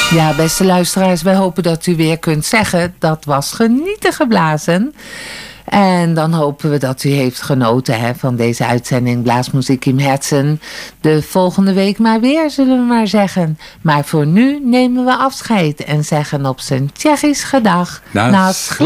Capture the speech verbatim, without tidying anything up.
Ja, beste luisteraars, wij hopen dat u weer kunt zeggen, dat was genieten geblazen. En dan hopen we dat u heeft genoten hè, van deze uitzending Blaasmuziek im Herzen. De volgende week maar weer, zullen we maar zeggen. Maar voor nu nemen we afscheid en zeggen op zijn Tsjechisch gedag. Na